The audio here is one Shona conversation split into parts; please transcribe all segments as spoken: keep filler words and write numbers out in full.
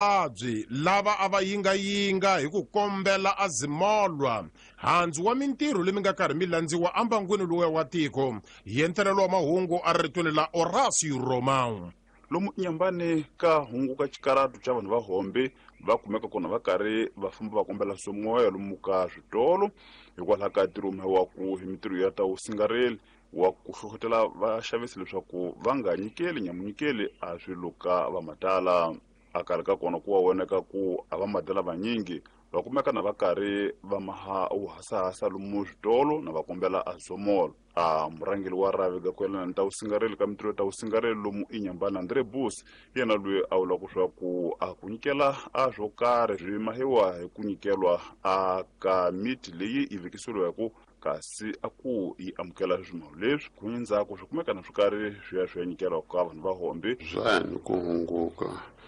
vavabyi lava a va yingayinga hi ku kombela azimolwa handzu wa mintirho leyi mi nga karhi mi landziwa ambangwini luya wa tiko. Hi entelelo wa mahungu a ritweni la Horacio Romão. Lomu Nyambane ka hungu ka chikaratu cha vanhu va Hombe va kumeka kona va karhi va famba va kombela somoya lomu ka switolo hikwalaho ka ntirho wa ku hi mintirho ya ta usingareli wa ku hlohlotela vaxavisi leswaku va nga nyikeli nyamunyikeli a swilo ka va matala. A karhi ka kona ku wa woneka ku a va matala vanyingi va kumeka na va karhi va maha u hasahasa lomu switolo na va kombela azomol. A murhangeli wa Ravi ga kwelana ta usingareli ka mintirho ta usingareli lomu iNyambane Andre Bus yena loyi a vula ku swa ku a ku nyikela a swo karhi swi mahiwa hi ku nyikelwa a ka miti leyi yi vekiseriweke kasi a ku yi amukela swimalo leswi ku ndzhaku swi kumeka na swi karhi swi ya swi ya nyikela ka vanhu va Hombe. Zwani ku hunguka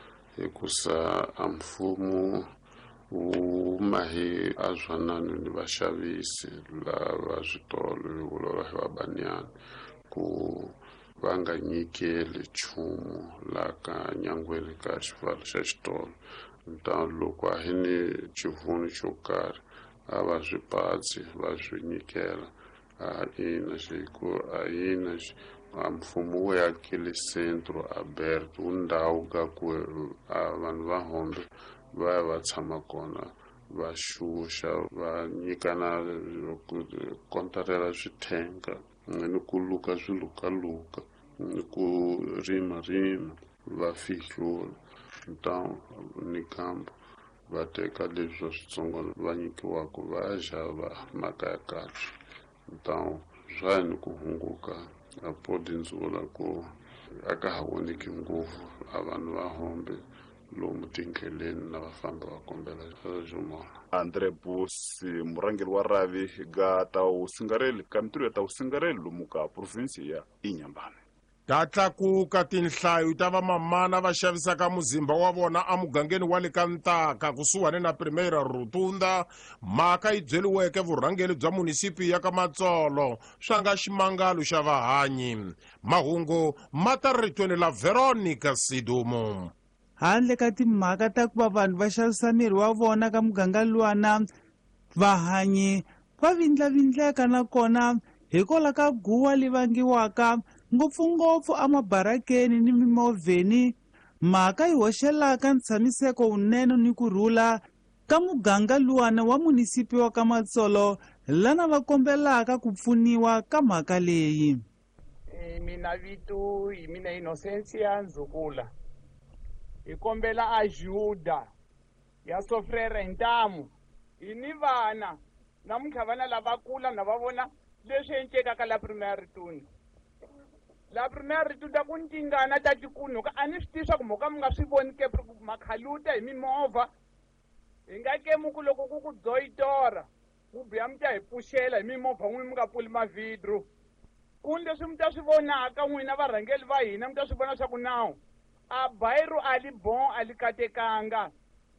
hikusa a mfumo wu mahi a zwanani ni vaxavisi lava switolo hi vulora hi vabanyana ku va nga nyikeli nchumu la ka nyangweni ka xipfalo xa xitolo. Nta loko a hi ni chivuno xo karhi a va swi patsi va swi nyikela a ina xiku a ina a mfumo wu yakile centro Alberto undhawu ka ku a vanhu va Hombe va va tshama kona va xuxa va nyikana kontarela swithenga ni ku luka swilukaluka ni ku rima rima va fihlula nta ni kambo va teka leswi switsongo va nyikiwaka va xava maka ya kahle. Nta zwani ku hunguka a podindzula ku aka ha voniki ngopfu a vanhu va Hombe lomu tindleleni na vafamba va kombela azomol. Andre Bus murhangeri wa Ravi ga ta usingareli ka mintirho ya ta usingareli lomu ka provinsi ya iNyambane. Ta tlakuka tinhlayo ta vamamana va xavisaka muzimba wa vona a mugangeni wa le ka Ntaka kusuhani na Primeira Rotunda. Mhaka yi byeliweke vurhangeri bya munisipi ya ka Matsolo swa nga ximangalo xa vahanyi. Mahungu ma ta ritweni la Veronica Sidumo. Handle ka timhaka ta ku va vanhu va xavisa miri wa vona ka muganga luwana, vahanyi va vindlavindleka na kona hikola ka guwa li vangiwaka ngopfungopfu amabarakeni ni mimovheni. Mhaka yi hoxelaka ntshamiseko wunene ni kurhula ka muganga luwana wa munisipi wa ka Matsolo lana va kombelaka ku pfuniwa ka mhaka leyi. E, mina vitu hi mina Inocencia Nzukula hi kombela ajuda ya sofrera Ntamu ini vana na mukhavana lavakula na va vona leswi endlekaka la Primeira Rotunda. La Primeira Rotunda ku ntingana ta tikunu ka ani swi tisa ku moka mi nga swi voni ke makhaluta hi mimovha hi nga ke muku loko ku ku dzoyitora ku biya mi ta hi puxela hi mimovha n'wini mi nga pfuli mavidro kuni leswi mi ta swi vonaka n'wina varhangeli va hina mi ta swi vona swa ku nawu a bayiro a li bon a li katekanga.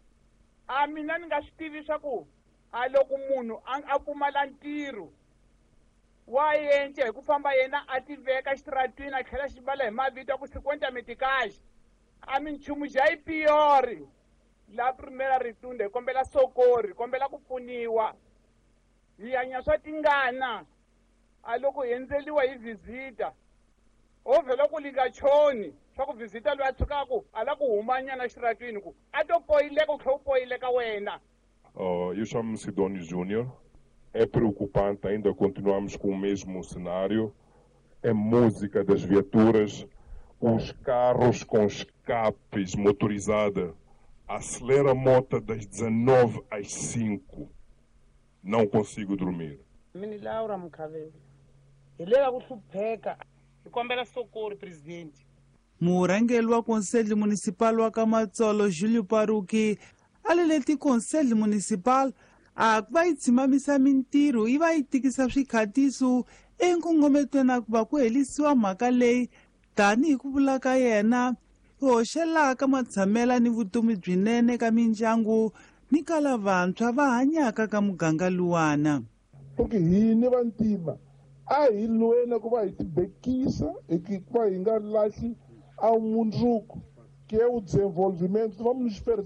A mina ni nga swi tivi swa ku a loko munhu a pfumala ntirho wa yence hi ku famba yena a ti veka xitiratwini a tlhela xi bala hi mavito ya ku cinquenta metikaxi a minchumu xa yi piyori la Primeira Rotunda hi kombela sokori hi kombela ku pfuniwa hi hanya swa tingana a loko hi endzeliwa hi visita o vhela ku linga choni swa ku visita loyi a tshukaka a la ku humanyana xitiratwini ku a to poyileka u tlhe u poyileka wena. Uh, eu chamo-me Sidónio Júnior. É preocupante, ainda continuamos com o mesmo cenário. É música das viaturas, os carros com escapes motorizados. Acelera a moto das dezenove às cinco. Não consigo dormir. Mini Laura Mukhaveli. Hilela ku hlupheka. Hi kombela sokori presidente. Murhangeri wa Conselho Municipal wa ka Matsolo Júlio Paruki a leleti Conselho Municipal a ku va yi tshimamisa mintirho yi va yi tikisa swikhatiso enkongometweni a ku va ku helisiwa mhaka leyi tanihi ku vula ka yena yi hoxelaka matshamela ni vutomi byinene ka mindyangu ni ka lavantshwa va hanyaka ka muganga luwana. Okay, hini vantima a hi lweni ku va hi tibekisa hi ku va hi nga lahli a mundzuku que é o desenvolvimento. Vamos nos perder.